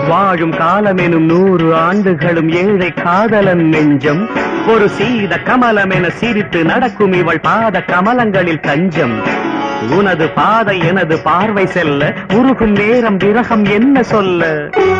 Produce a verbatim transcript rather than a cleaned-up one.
வாழும் காலமெனும் நூறு ஆண்டுகளும் ஏழை காதலன் நெஞ்சம் ஒரு சீத கமலம் என சிரித்து நடக்கும் இவள் பாத கமலங்களில் தஞ்சம். உனது பாதை எனது பார்வை செல்ல உருகும் நேரம் விரகம் என்ன சொல்ல.